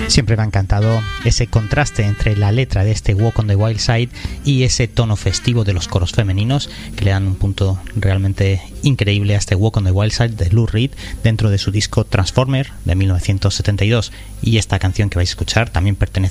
Siempre me ha encantado ese contraste entre la letra de este Walk on the Wild Side y ese tono festivo de los coros femeninos que le dan un punto realmente increíble a este Walk on the Wild Side de Lou Reed dentro de su disco Transformer de 1972. Y esta canción que vais a escuchar también pertenece